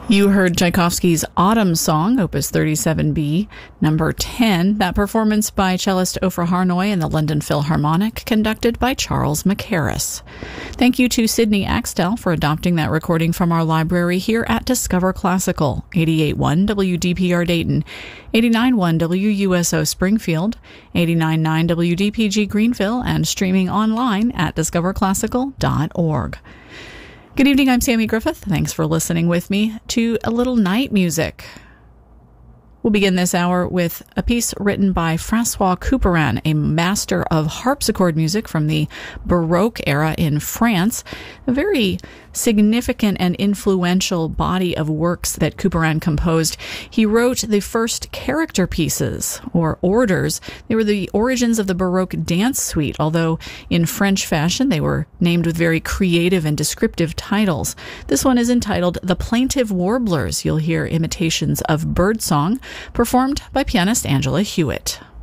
You heard Tchaikovsky's Autumn Song, Opus 37B, number 10, that performance by cellist Ofra Harnoy and the London Philharmonic, conducted by Charles Mackerras. Thank you to Sydney Axtell for adopting that recording from our library here at Discover Classical, 88.1 WDPR Dayton, 89.1 WUSO Springfield, 89.9 WDPG Greenville, and streaming online at discoverclassical.org. Good evening, I'm Sammy Griffith. Thanks for listening with me to a little night music. We'll begin this hour with a piece written by François Couperin, a master of harpsichord music from the Baroque era in France. A very significant and influential body of works that Couperin composed. He wrote the first character pieces, or orders. They were the origins of the Baroque dance suite, although in French fashion they were named with very creative and descriptive titles. This one is entitled The Plaintive Warblers. You'll hear imitations of birdsong performed by pianist Angela Hewitt.